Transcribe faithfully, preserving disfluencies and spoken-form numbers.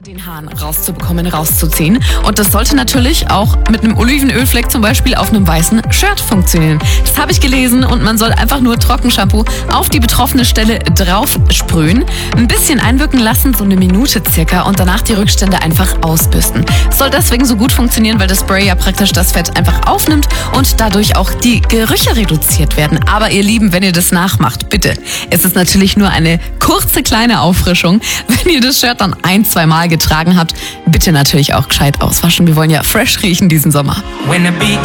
den Haaren rauszubekommen, rauszuziehen. Und das sollte natürlich auch mit einem Olivenölfleck zum Beispiel auf einem weißen Shirt funktionieren. Das habe ich gelesen und man soll einfach nur Trockenshampoo auf die betroffene Stelle drauf sprühen, ein bisschen einwirken lassen, so eine Minute circa, und danach die Rückstände einfach ausbürsten. Es soll deswegen so gut funktionieren, weil das Spray ja praktisch das Fett einfach aufnimmt und dadurch auch die Gerüche reduziert werden. Aber ihr Lieben, wenn ihr das nachmacht, bitte, es ist natürlich nur eine kurze kleine Auffrischung. Wenn ihr das Shirt dann ein, zwei Mal getragen habt, bitte natürlich auch gescheit auswaschen. Wir wollen ja fresh riechen diesen Sommer. When the beat